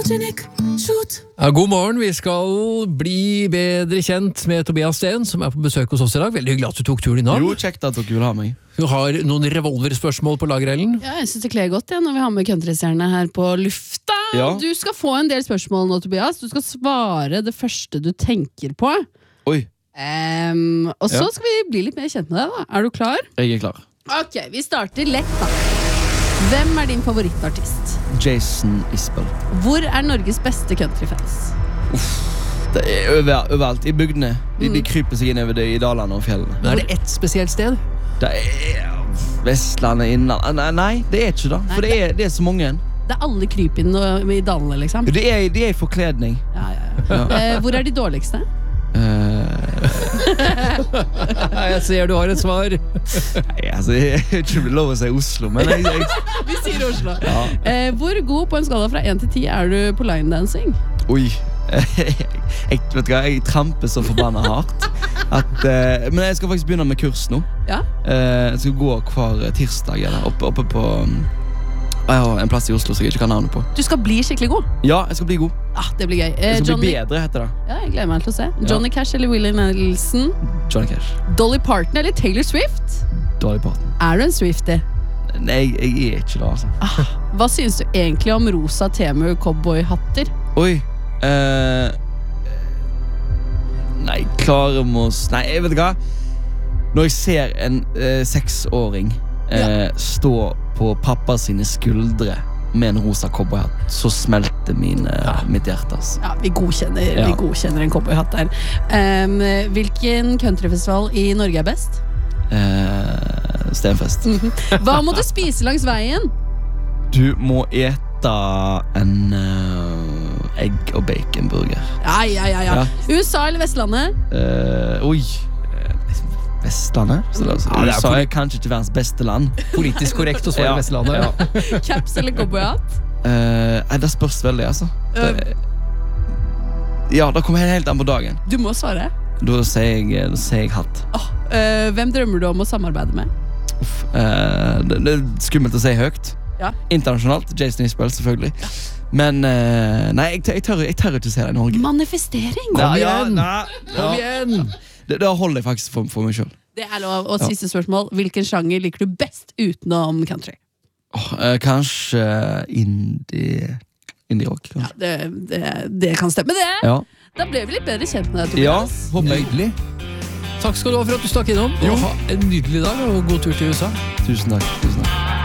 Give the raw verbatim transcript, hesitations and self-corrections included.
Hallucinogenic, shoot. Ja, god morgen, vi skal bli bedre kjent med Tobias Sten, som er på besøk hos oss i dag. Veldig hyggelig at du tok turen innom. Jo, kjekt at dere vil ha meg. Du har noen revolverspørsmål på lager, Ellen? Ja, jeg synes det kler godt ja, når vi har med countrystjerne her på lufta. Ja. Du skal få en del spørsmål nå, Tobias. Du skal svare det første du tenker på. Oi, Um, og så Ja. skal vi bli litt mer kjent med deg da. Er du klar? jeg er klar. Ok, vi starter lett da. Hvem er din favorittartist? Jason Isbell. Hvor er Norges beste countryfans? Det er over, overalt, i bygdene. De, de kryper seg inn over det i dalene og fjellene. Men er det ett spesielt sted? Det er Vestlandet, Innland. Nei, nei, det er ikke det. For det er, det er så mange. Det er alle krypene i dalene liksom. Det er, det er i forkledning. Ja, ja, ja. Eh, hvor er de dårligste? Uh, Jeg ser du har et svar. nei, altså, jeg vet ikke om det er lov å si Oslo, men jeg, jeg Vi sier Oslo. ja. Eh, hvor god på en skala fra én til ti er du på line dancing? Oi. jeg, vet du hva, jeg tramper så forbanna hardt at, uh, men jeg skal faktisk begynne med kurs nå. Ja? Uh, jeg skal gå hver tirsdag eller, oppe, oppe på um, jeg har en plass i Oslo som jeg ikke kan navnet på. Du skal bli skikkelig god. Ja, jeg skal bli god. Ah, det blir gøy. Eh, Jeg skal Johnny... bli bedre, heter det. Ja, jeg gleder meg til å se. Johnny Cash eller Willie Nelson? Johnny Cash. Dolly Parton eller Taylor Swift? Dårlig parten. Er du en Swiftie? Nei, jeg, jeg er ikke det, altså. Ah, hva synes du egentlig om rosa Temu cowboyhatter? Oi. Uh, nei, klarer vi oss Nei, jeg vet hva. Når jeg ser en uh, seksåring uh, Ja. stå på pappa sine skuldre med en rosa cowboyhatt, så smelter mine, Ja. mitt hjerte. Altså. Ja, vi godkjenner, Ja. vi godkjenner en cowboyhatt der. Um, hvilken countryfestival i Norge er best? Uh, Stenfest. Hva må du spise langs veien? Du må ete en uh, egg- og baconburger. Ja, ja, ja, ja. Ja. U S A eller Vestlandet? Uh, oi. Vestlandet? Så det, altså, Ja, det er U S A poli- er kanskje ikke verdens beste land. Politisk korrekt å svare Ja. Vestlandet. Ja. Caps eller cowboyhatt? Uh, nei, det spørs veldig, altså. Det, ja, det kommer helt an på dagen. Du må svare. Da sier jeg, da sier jeg hatt. Åh, øh, hvem drømmer du om å samarbeide med? Uff, uh, det, det er skummelt å si høyt. Ja. Internasjonalt. Jason Isbell, selvfølgelig. Men uh, nei, jeg, jeg, tør, jeg tør ikke se det i Norge. Manifestering! Kom Ja, ja, igjen! nei, Kom ja. iggen! Det, det holder jeg faktisk for, for meg selv. Det er lov. Og siste spørsmål. Hvilken sjanger liker du best utenom country? Oh, uh, kanskje indie Indie rock, Ja, kanskje. det, det, det kan stemme, det. Ja. Da ble vi litt bedre kjent med deg, Ja, Tobias. håper jeg. Nydelig. Takk skal du ha for at du stakk innom. Jo. Og ha en nydelig dag og god tur til U S A. Tusen takk. Tusen takk.